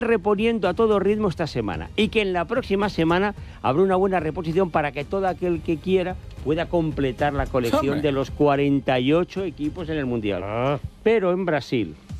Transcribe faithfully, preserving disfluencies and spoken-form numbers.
reponiendo a todo ritmo esta semana y que en la próxima semana habrá una buena reposición para que todo aquel que quiera pueda completar la colección ¡Hombre! de los cuarenta y ocho equipos en el Mundial. Ah. Pero en Brasil